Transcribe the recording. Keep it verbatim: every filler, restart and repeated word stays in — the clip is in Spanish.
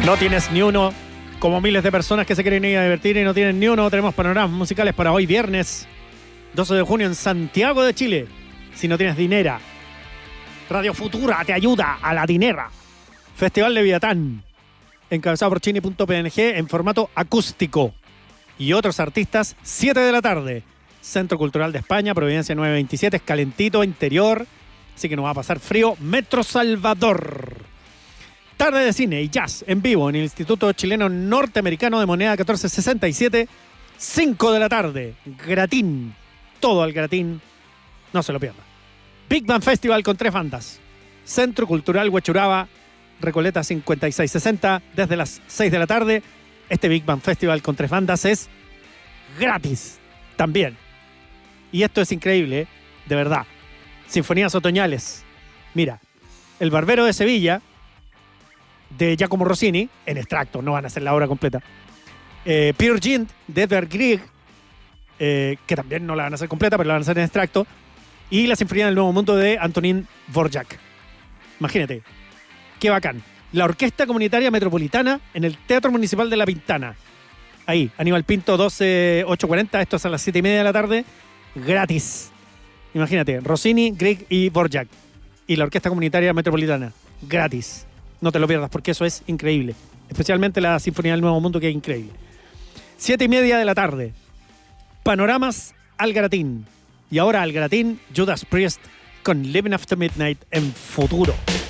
No tienes ni uno, como miles de personas que se quieren ir a divertir y no tienen ni uno. Tenemos panoramas musicales para hoy viernes doce de junio en Santiago de Chile. Si no tienes dinera, Radio Futura te ayuda a la dinera. Festival Leviatán, encabezado por chini punto p n g en formato acústico. Y otros artistas, siete de la tarde. Centro Cultural de España, Providencia nueve veintisiete, es calentito, interior, así que no va a pasar frío. Metro Salvador. Tarde de cine y jazz en vivo en el Instituto Chileno Norteamericano de Moneda catorce sesenta y siete, cinco de la tarde. Gratín, todo al gratín, no se lo pierdan. Big Band Festival con tres bandas. Centro Cultural Huechuraba, Recoleta cincuenta y seis sesenta, desde las seis de la tarde. Este Big Band Festival con tres bandas es gratis también. Y esto es increíble, ¿eh? De verdad. Sinfonías otoñales. Mira, El Barbero de Sevilla, de Giacomo Rossini, en extracto, no van a hacer la obra completa. Eh, Peer Gynt, de Edvard Grieg, eh, que también no la van a hacer completa, pero la van a hacer en extracto. Y la Sinfonía del Nuevo Mundo de Antonín Dvorak. Imagínate, qué bacán. La Orquesta Comunitaria Metropolitana en el Teatro Municipal de La Pintana. Ahí, Aníbal Pinto doce ocho cuarenta, esto es a las siete y media de la tarde, gratis. Imagínate, Rossini, Grieg y Dvorak. Y la Orquesta Comunitaria Metropolitana, gratis. No te lo pierdas porque eso es increíble. Especialmente la Sinfonía del Nuevo Mundo, que es increíble. Siete y media de la tarde. Panoramas al gratín. Y ahora al gratín, Judas Priest con Living After Midnight en Futuro.